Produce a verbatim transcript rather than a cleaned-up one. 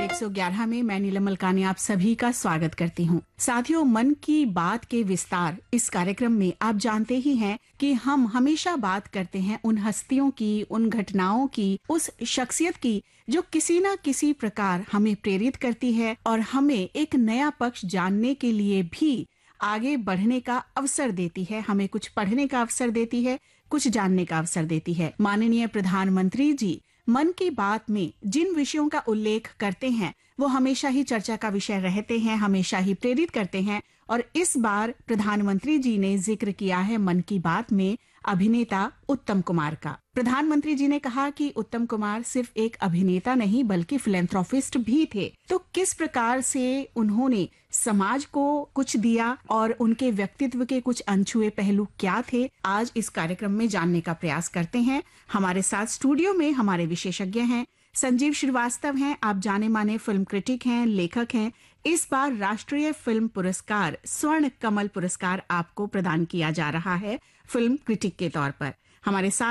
एक सौ ग्यारह में मैं नीलम मलकानी आप सभी का स्वागत करती हूँ। साथियों, मन की बात के विस्तार इस कार्यक्रम में आप जानते ही हैं कि हम हमेशा बात करते हैं उन हस्तियों की, उन घटनाओं की, उस शख्सियत की जो किसी न किसी प्रकार हमें प्रेरित करती है और हमें एक नया पक्ष जानने के लिए भी आगे बढ़ने का अवसर देती है, हमें कुछ पढ़ने का अवसर देती है, कुछ जानने का अवसर देती है। माननीय प्रधानमंत्री जी मन की बात में जिन विषयों का उल्लेख करते हैं वो हमेशा ही चर्चा का विषय रहते हैं, हमेशा ही प्रेरित करते हैं। और इस बार प्रधानमंत्री जी ने जिक्र किया है मन की बात में अभिनेता उत्तम कुमार का। प्रधानमंत्री जी ने कहा कि उत्तम कुमार सिर्फ एक अभिनेता नहीं बल्कि फिलैंथ्रोपिस्ट भी थे। तो किस प्रकार से उन्होंने समाज को कुछ दिया और उनके व्यक्तित्व के कुछ अनछुए पहलू क्या थे, आज इस कार्यक्रम में जानने का प्रयास करते हैं। हमारे साथ स्टूडियो में हमारे विशेषज्ञ हैं। संजीव श्रीवास्तव हैं, आप जाने माने फिल्म क्रिटिक हैं, लेखक हैं। इस बार राष्ट्रीय फिल्म पुरस्कार स्वर्ण कमल पुरस्कार आपको प्रदान किया जा रहा है फिल्म क्रिटिक के तौर पर। हमारे साथ